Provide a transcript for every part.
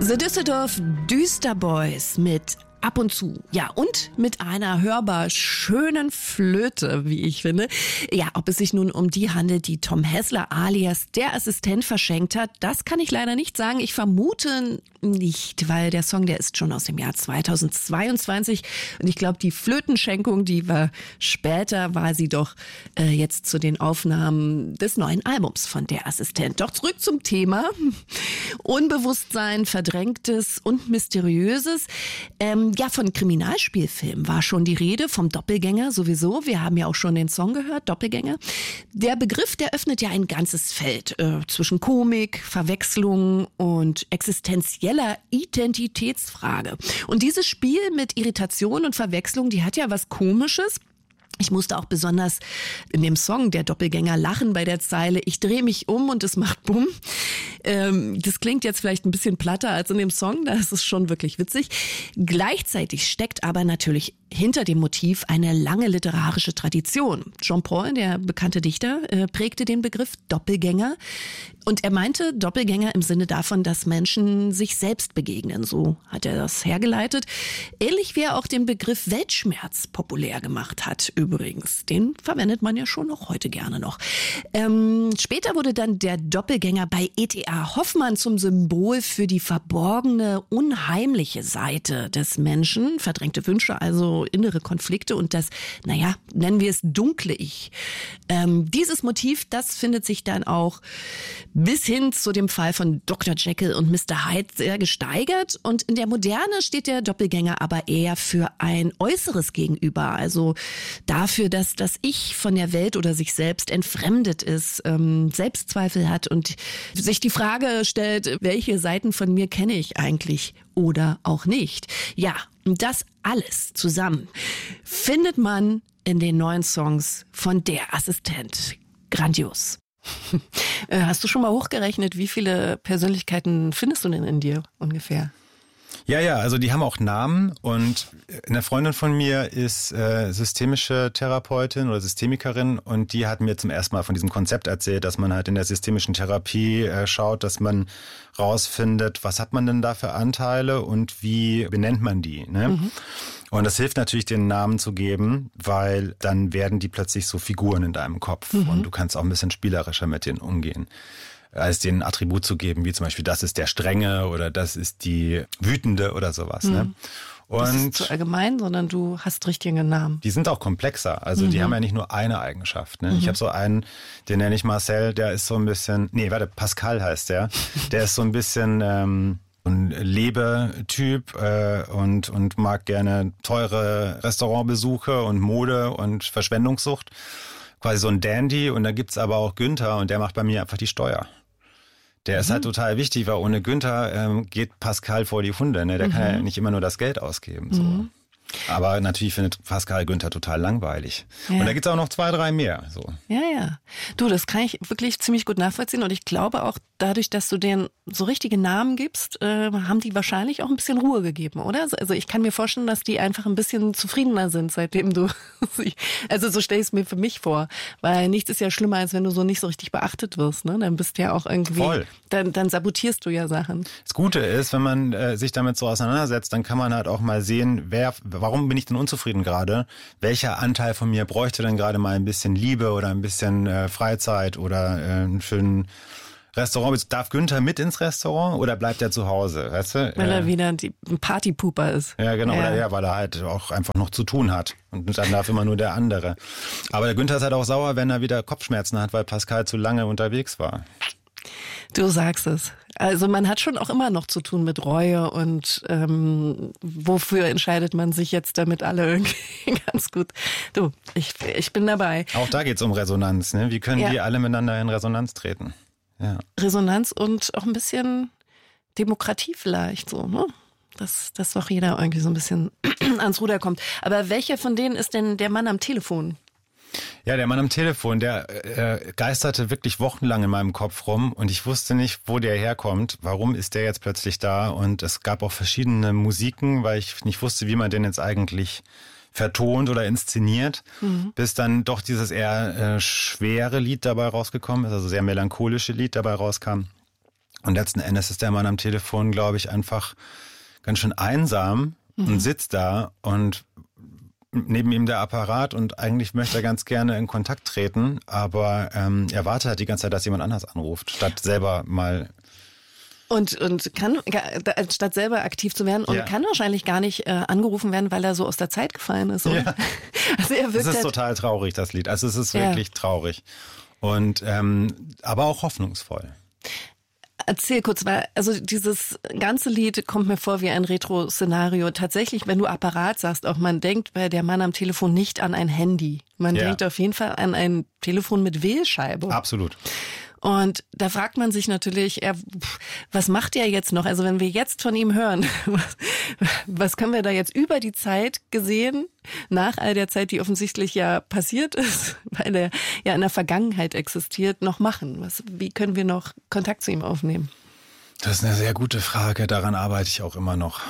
The Düsseldorf Düsterboys mit Ab und zu. Ja, und mit einer hörbar schönen Flöte, wie ich finde. Ja, ob es sich nun um die handelt, die Tom Hessler alias der Assistent verschenkt hat, das kann ich leider nicht sagen. Ich vermute nicht, weil der Song, der ist schon aus dem Jahr 2022. Und ich glaube, die Flötenschenkung, die war später, war sie doch jetzt zu den Aufnahmen des neuen Albums von der Assistent. Doch zurück zum Thema. Unbewusstsein, Verdrängtes und Mysteriöses. Ja, von Kriminalspielfilmen war schon die Rede, vom Doppelgänger sowieso. Wir haben ja auch schon den Song gehört, Doppelgänger. Der Begriff, der öffnet ja ein ganzes Feld zwischen Komik, Verwechslung und existenzieller Identitätsfrage. Und dieses Spiel mit Irritation und Verwechslung, die hat ja was Komisches. Ich musste auch besonders in dem Song Der Doppelgänger lachen bei der Zeile Ich drehe mich um und es macht Bumm. Das klingt jetzt vielleicht ein bisschen platter als in dem Song, da ist es schon wirklich witzig. Gleichzeitig steckt aber natürlich hinter dem Motiv eine lange literarische Tradition. Jean-Paul, der bekannte Dichter, prägte den Begriff Doppelgänger. Und er meinte Doppelgänger im Sinne davon, dass Menschen sich selbst begegnen. So hat er das hergeleitet. Ähnlich wie er auch den Begriff Weltschmerz populär gemacht hat übrigens. Den verwendet man ja schon noch heute gerne noch. Später wurde dann der Doppelgänger bei E.T.A. Hoffmann zum Symbol für die verborgene, unheimliche Seite des Menschen. Verdrängte Wünsche, also innere Konflikte und das, naja, nennen wir es dunkle Ich. Dieses Motiv, das findet sich dann auch bis hin zu dem Fall von Dr. Jekyll und Mr. Hyde sehr gesteigert. Und in der Moderne steht der Doppelgänger aber eher für ein äußeres Gegenüber. Also dafür, dass das Ich von der Welt oder sich selbst entfremdet ist, Selbstzweifel hat und sich die Frage stellt, welche Seiten von mir kenne ich eigentlich oder auch nicht. Ja, das alles zusammen findet man in den neuen Songs von der Assistent. Grandios. Hast du schon mal hochgerechnet, wie viele Persönlichkeiten findest du denn in dir ungefähr? Ja, also die haben auch Namen und eine Freundin von mir ist systemische Therapeutin oder Systemikerin und die hat mir zum ersten Mal von diesem Konzept erzählt, dass man halt in der systemischen Therapie schaut, dass man rausfindet, was hat man denn da für Anteile und wie benennt man die, ne? Mhm. Und das hilft natürlich, den Namen zu geben, weil dann werden die plötzlich so Figuren in deinem Kopf und du kannst auch ein bisschen spielerischer mit denen umgehen, als denen ein Attribut zu geben, wie zum Beispiel, das ist der Strenge oder das ist die Wütende oder sowas. Ne? Und das ist zu allgemein, sondern du hast richtige Namen. Die sind auch komplexer, also die haben ja nicht nur eine Eigenschaft. Ne? Ich habe so einen, den nenne ich Marcel, der ist so ein bisschen, Pascal heißt der ist so ein bisschen ein Lebetyp und mag gerne teure Restaurantbesuche und Mode und Verschwendungssucht. Quasi so ein Dandy. Und da gibt's aber auch Günther und der macht bei mir einfach die Steuer. Der ist halt total wichtig, weil ohne Günther geht Pascal vor die Hunde. Ne? Der kann ja nicht immer nur das Geld ausgeben. So. Aber natürlich findet Pascal Günther total langweilig. Ja. Und da gibt's auch noch 2, 3 mehr. So. Ja. Du, das kann ich wirklich ziemlich gut nachvollziehen. Und ich glaube auch, dadurch, dass du denen so richtige Namen gibst, haben die wahrscheinlich auch ein bisschen Ruhe gegeben, oder? Also ich kann mir vorstellen, dass die einfach ein bisschen zufriedener sind, seitdem du... Also so stelle ich es mir für mich vor. Weil nichts ist ja schlimmer, als wenn du so nicht so richtig beachtet wirst. Ne? Dann bist du ja auch irgendwie... Voll. Dann sabotierst du ja Sachen. Das Gute ist, wenn man sich damit so auseinandersetzt, dann kann man halt auch mal sehen, warum bin ich denn unzufrieden gerade? Welcher Anteil von mir bräuchte denn gerade mal ein bisschen Liebe oder ein bisschen Freizeit oder einen schönen Restaurant? Darf Günther mit ins Restaurant oder bleibt er zu Hause? Weißt du? Weil er wieder ein Partypooper ist. Ja, genau. Ja. Oder weil er halt auch einfach noch zu tun hat. Und dann darf immer nur der andere. Aber der Günther ist halt auch sauer, wenn er wieder Kopfschmerzen hat, weil Pascal zu lange unterwegs war. Du sagst es. Also man hat schon auch immer noch zu tun mit Reue und wofür entscheidet man sich jetzt, damit alle irgendwie ganz gut. Du, ich bin dabei. Auch da geht's um Resonanz. Ne? Wie können wir alle miteinander in Resonanz treten? Ja. Resonanz und auch ein bisschen Demokratie vielleicht so, ne? Dass doch jeder irgendwie so ein bisschen ans Ruder kommt. Aber welcher von denen ist denn der Mann am Telefon? Ja, der Mann am Telefon, der geisterte wirklich wochenlang in meinem Kopf rum und ich wusste nicht, wo der herkommt. Warum ist der jetzt plötzlich da? Und es gab auch verschiedene Musiken, weil ich nicht wusste, wie man den jetzt eigentlich vertont oder inszeniert, bis dann doch dieses eher schwere Lied dabei rausgekommen ist, also sehr melancholische Lied dabei rauskam. Und letzten Endes ist der Mann am Telefon, glaube ich, einfach ganz schön einsam und sitzt da und neben ihm der Apparat und eigentlich möchte er ganz gerne in Kontakt treten, aber er wartet halt die ganze Zeit, dass jemand anders anruft, statt selber mal... Und kann, statt selber aktiv zu werden, und kann wahrscheinlich gar nicht angerufen werden, weil er so aus der Zeit gefallen ist. Oder? Ja. Also er wirkt es ist total traurig, das Lied. Also es ist wirklich traurig. Und aber auch hoffnungsvoll. Erzähl kurz, weil also dieses ganze Lied kommt mir vor wie ein Retro-Szenario. Tatsächlich, wenn du Apparat sagst, auch man denkt bei der Mann am Telefon nicht an ein Handy. Man denkt auf jeden Fall an ein Telefon mit Wählscheibe. Absolut. Und da fragt man sich natürlich, was macht er jetzt noch? Also wenn wir jetzt von ihm hören, was können wir da jetzt über die Zeit gesehen, nach all der Zeit, die offensichtlich ja passiert ist, weil er ja in der Vergangenheit existiert, noch machen? Wie können wir noch Kontakt zu ihm aufnehmen? Das ist eine sehr gute Frage. Daran arbeite ich auch immer noch.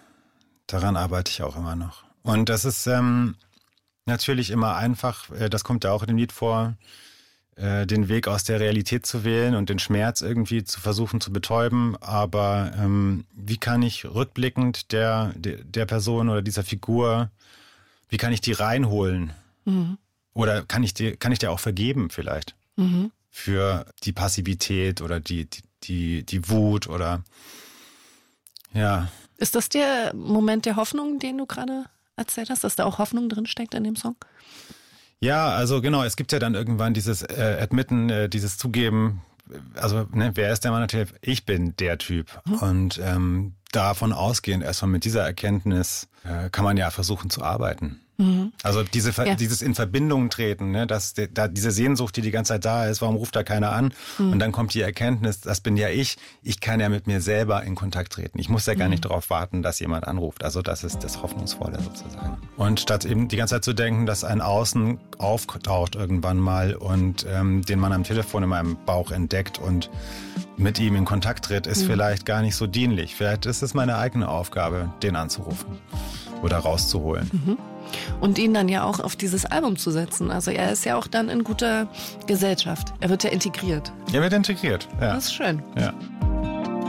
Und das ist natürlich immer einfach, das kommt ja auch in dem Lied vor, den Weg aus der Realität zu wählen und den Schmerz irgendwie zu versuchen zu betäuben. Aber wie kann ich rückblickend der Person oder dieser Figur, wie kann ich die reinholen? Mhm. Oder kann ich dir auch vergeben vielleicht? Mhm. Für die Passivität oder die Wut oder ja. Ist das der Moment der Hoffnung, den du gerade erzählt hast, dass da auch Hoffnung drin steckt in dem Song? Ja, also genau, es gibt ja dann irgendwann dieses Admitten, dieses Zugeben, also wer ist der Mann natürlich? Ich bin der Typ. Und davon ausgehend, erstmal mit dieser Erkenntnis, kann man ja versuchen zu arbeiten. Mhm. Also dieses in Verbindung treten, ne, dass diese Sehnsucht, die ganze Zeit da ist, warum ruft da keiner an? Mhm. Und dann kommt die Erkenntnis, das bin ja ich kann ja mit mir selber in Kontakt treten. Ich muss ja gar nicht darauf warten, dass jemand anruft. Also das ist das Hoffnungsvolle sozusagen. Und statt eben die ganze Zeit zu denken, dass ein Außen auftaucht irgendwann mal und den man am Telefon in meinem Bauch entdeckt und mit ihm in Kontakt tritt, ist vielleicht gar nicht so dienlich. Vielleicht ist es meine eigene Aufgabe, den anzurufen oder rauszuholen. Mhm. Und ihn dann ja auch auf dieses Album zu setzen. Also er ist ja auch dann in guter Gesellschaft. Er wird ja integriert. Er wird integriert, ja. Das ist schön. Ja.